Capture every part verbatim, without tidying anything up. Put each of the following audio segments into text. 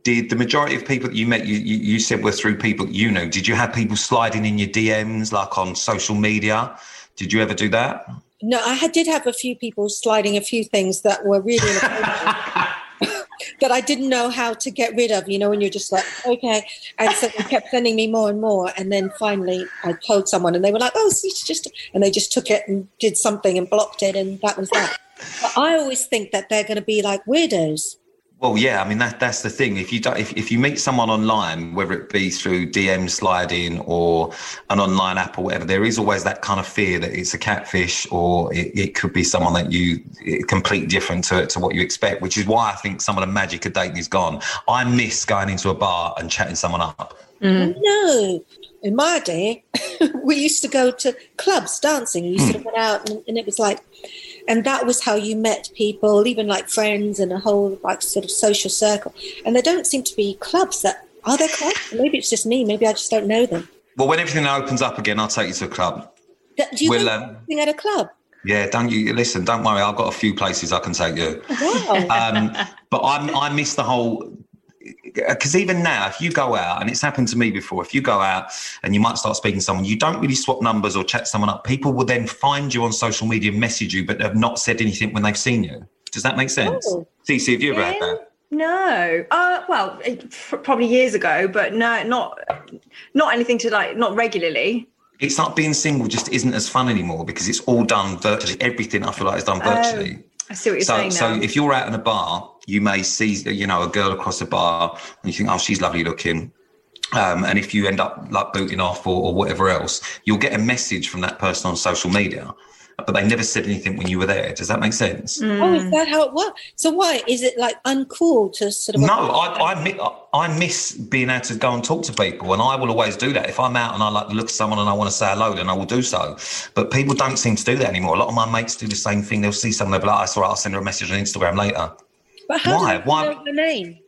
did the majority of people that you met, you, you, you said were through people that you know, did you have people sliding in your D Ms, like on social media? Did you ever do that? No, I had, did have a few people sliding a few things that were really inappropriate that I didn't know how to get rid of, you know, when you're just like, okay. And so they kept sending me more and more. And then finally I told someone and they were like, oh, it's just, and they just took it and did something and blocked it. And that was that. But I always think that they're going to be like weirdos. Well, yeah, I mean, that that's the thing. If you don't, if, if you meet someone online, whether it be through D M sliding or an online app or whatever, there is always that kind of fear that it's a catfish or it, it could be someone that you completely different to, to what you expect, which is why I think some of the magic of dating is gone. I miss going into a bar and chatting someone up. Mm. No. In my day, we used to go to clubs dancing. You sort of went out and, and it was like, and that was how you met people, even like friends and a whole like sort of social circle. And there don't seem to be clubs that, are there clubs? Maybe it's just me. Maybe I just don't know them. Well, when everything opens up again, I'll take you to a club. Do you we'll, go um, dancing at a club? Yeah, don't you listen, don't worry. I've got a few places I can take you. Wow. Um, but I'm, I miss the whole, because even now, if you go out, and it's happened to me before, if you go out and you might start speaking to someone, you don't really swap numbers or chat someone up. People will then find you on social media, message you, but have not said anything when they've seen you. Does that make sense? Oh. Cece, have you ever had that? No. Uh, well, it, probably years ago, but no, not not anything to like, not regularly. It's like being single just isn't as fun anymore because it's all done virtually. Everything I feel like is done virtually. Oh, I see what you're so, saying so now. if you're out in a bar, you may see, you know, a girl across the bar and you think, oh, she's lovely looking. Um, and if you end up like booting off or, or whatever else, you'll get a message from that person on social media, but they never said anything when you were there. Does that make sense? Mm. Oh, is that how it works? So why? Is it like uncool to sort of... No, I, I, miss, I miss being able to go and talk to people, and I will always do that. If I'm out and I like to look at someone and I want to say hello, then I will do so. But people don't seem to do that anymore. A lot of my mates do the same thing. They'll see someone, they'll be like, oh, sorry, I'll send her a message on Instagram later. But how Why? do you Why? know the name?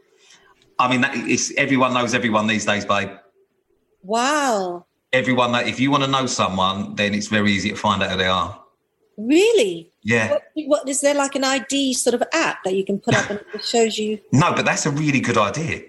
I mean, that, it's everyone knows everyone these days, babe. Wow. Everyone, that if you want to know someone, then it's very easy to find out who they are. Really? Yeah. What, what is there like an I D sort of app that you can put up and it shows you? No, but that's a really good idea.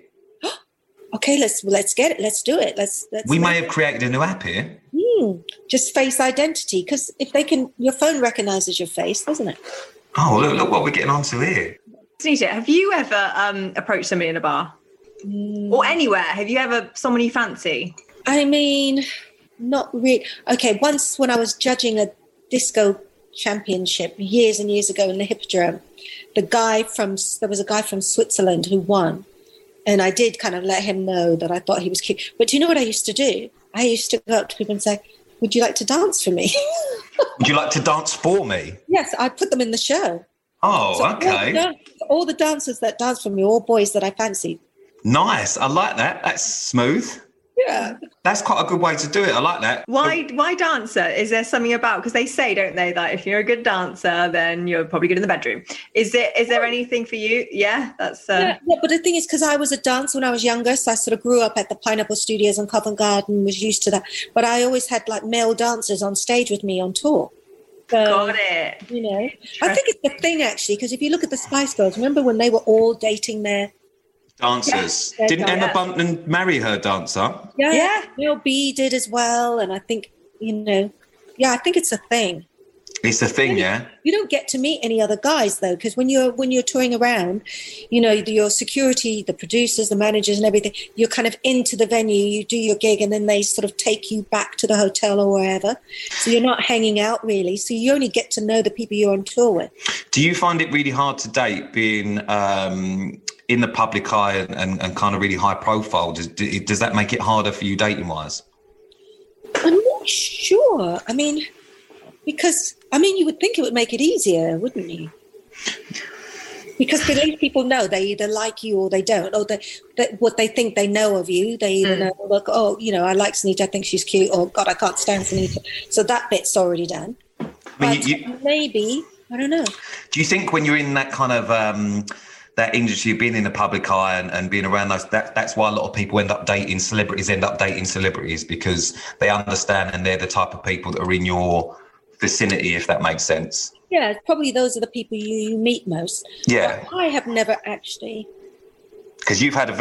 Okay, let's let's get it. Let's do it. Let's. let's we may have created a new app here. Hmm. Just face identity, because if they can, your phone recognizes your face, doesn't it? Oh, look, look what we're getting onto here. Sunita, have you ever um, approached somebody in a bar Mm. or anywhere? Have you ever someone you fancy? I mean, not really. Okay, once when I was judging a disco championship years and years ago in the Hippodrome, the guy from there was a guy from Switzerland who won, and I did kind of let him know that I thought he was cute. But do you know what I used to do? I used to go up to people and say, "Would you like to dance for me?" Would you like to dance for me? Yes, I'd put them in the show. Oh, So okay. All the, dan- all the dancers that dance for me, all boys that I fancied. Nice. I like that. That's smooth. Yeah. That's quite a good way to do it. I like that. Why why dancer? Is there something about, because they say, don't they, that if you're a good dancer, then you're probably good in the bedroom. Is there is there anything for you? Yeah, that's uh... yeah, yeah, but the thing is, because I was a dancer when I was younger, so I sort of grew up at the Pineapple Studios in Covent Garden, was used to that. But I always had like male dancers on stage with me on tour. So, Got it. You know, I think it's the thing actually, because if you look at the Spice Girls, remember when they were all dating their Dancers. Yeah, Didn't yeah. Emma Bunton marry her dancer? yeah, Yeah. Neil B did as well, and I think you know, yeah, I think it's a thing. It's a thing, yeah. You don't get to meet any other guys though, because when you're when you're touring around, you know, your security, the producers, the managers, and everything, you're kind of into the venue. You do your gig, and then they sort of take you back to the hotel or wherever. So you're not hanging out really. So you only get to know the people you're on tour with. Do you find it really hard to date being um, in the public eye and, and, and kind of really high profile? Does, does that make it harder for you dating wise? I'm not sure. I mean, because, I mean, you would think it would make it easier, wouldn't you? Because at least people know they either like you or they don't, or they, they, what they think they know of you. They either mm. know, look, oh, you know, I like Sunita, I think she's cute, or God, I can't stand Sunita. So that bit's already done. I mean, but you, you, maybe, I don't know. Do you think when you're in that kind of... Um, that industry, being in the public eye and, and being around those, that, that's why a lot of people end up dating celebrities, end up dating celebrities, because they understand and they're the type of people that are in your vicinity, if that makes sense. Yeah, probably those are the people you, you meet most. Yeah. But I have never actually... Because you've had a